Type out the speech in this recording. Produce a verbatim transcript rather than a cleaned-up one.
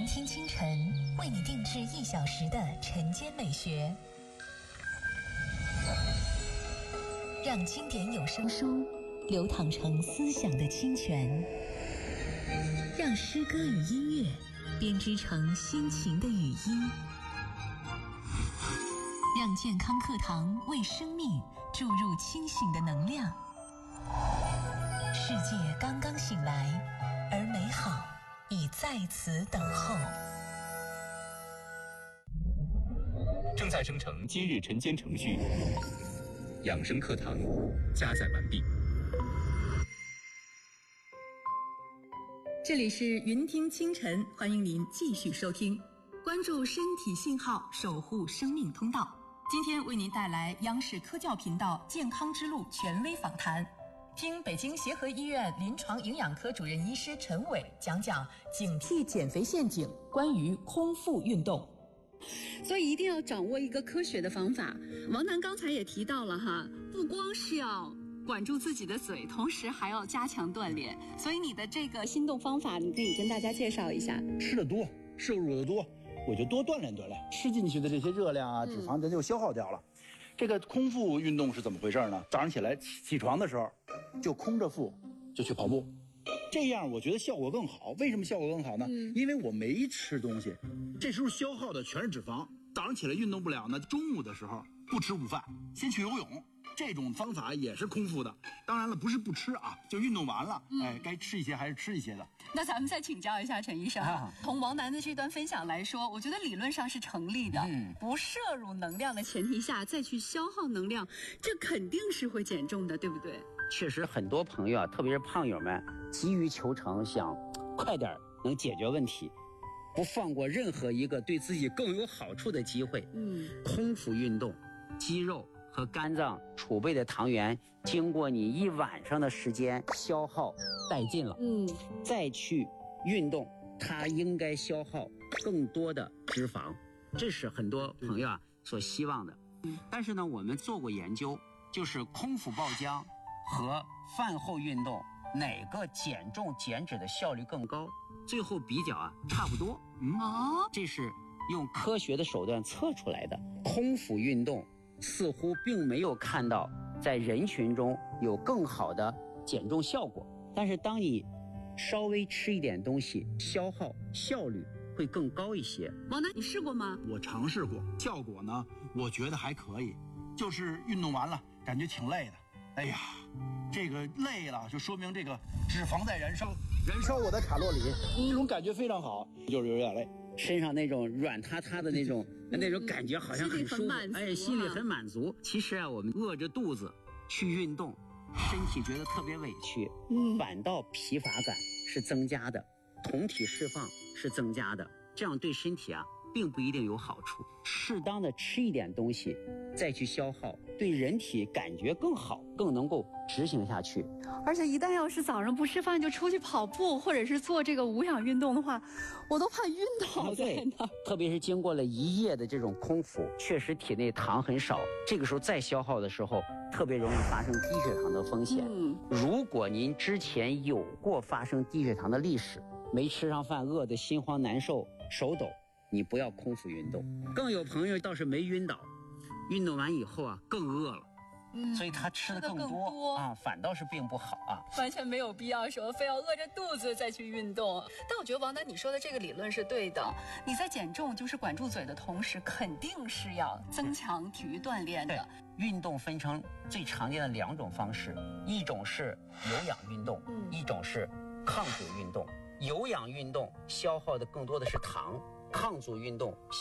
聆听清晨，为你定制一小时的晨间美学，让经典有声书流淌成思想的清泉，让诗歌与音乐编织成心情的语音，让健康课堂为生命注入清醒的能量。世界刚刚醒来，而美好已在此等候。 正在生成今日晨间程序，养生课堂加载完毕。 这里是云听清晨，欢迎您继续收听，关注身体信号，守护生命通道。今天为您带来央视科教频道健康之路权威访谈，听北京协和医院临床营养科主任医师陈伟讲讲警惕减肥陷阱，关于空腹运动。 所以一定要掌握一个科学的方法。王楠刚才也提到了哈，不光是要管住自己的嘴，同时还要加强锻炼。所以你的这个心动方法，你可以跟大家介绍一下。 吃的多，摄入的多，我就多锻炼锻炼，吃进去的这些热量啊、脂肪咱就消耗掉了。嗯、这个空腹运动是怎么回事呢？早上起来起起床的时候，就空着腹就去跑步。这样我觉得效果更好。为什么效果更好呢？嗯、因为我没吃东西，这时候消耗的全是脂肪。早上起来运动不了呢，中午的时候不吃午饭，先去游泳。这种方法也是空腹的。当然了，不是不吃啊，就运动完了，嗯、哎，该吃一些还是吃一些的。 那咱们再请教一下陈医生，啊、从王楠的这段分享来说，我觉得理论上是成立的。嗯，不摄入能量的前提下再去消耗能量，这肯定是会减重的，对不对？ 确实，很多朋友啊，特别是胖友们，急于求成，想快点能解决问题，不放过任何一个对自己更有好处的机会。嗯，空腹运动，肌肉和肝脏储备的糖原，经过你一晚上的时间消耗殆尽了。嗯，再去运动，它应该消耗更多的脂肪，这是很多朋友啊所希望的。嗯，但是呢，我们做过研究，就是空腹爆浆和饭后运动哪个减重减脂的效率更高？最后比较啊，差不多。嗯，哦，这是用科学的手段测出来的。空腹运动似乎并没有看到在人群中有更好的减重效果，但是当你稍微吃一点东西，消耗效率会更高一些。 王楠，你试过吗？ 我尝试过，效果呢，我觉得还可以，就是运动完了感觉挺累的。哎呀，这个累了就说明这个脂肪在燃烧，燃烧我的卡路里，这种感觉非常好，就是有点累。 身上那种软塌塌的那种那种感觉好像很舒服，哎，心里很满足。其实啊，我们饿着肚子去运动，身体觉得特别委屈，嗯，反倒疲乏感是增加的，酮体释放是增加的，这样对身体啊并不一定有好处。适当的吃一点东西再去消耗，对人体感觉更好，更能够执行下去。 而且一旦要是早上不吃饭就出去跑步或者是做这个无氧运动的话，我都怕晕倒在那。 特别是经过了一夜的这种空腹，确实体内糖很少，这个时候再消耗的时候特别容易发生低血糖的风险。嗯，如果您之前有过发生低血糖的历史，没吃上饭饿得心慌难受手抖，你不要空腹运动。更有朋友倒是没晕倒，运动完以后啊更饿了，嗯，所以他吃的更多, 更多啊，反倒是并不好啊， 完全没有必要说非要饿着肚子再去运动。但我觉得王楠你说的这个理论是对的，你在减重就是管住嘴的同时，肯定是要增强体育锻炼的。 运动分成最常见的两种方式，一种是有氧运动，嗯，一种是抗阻运动。有氧运动消耗的更多的是糖，抗阻运动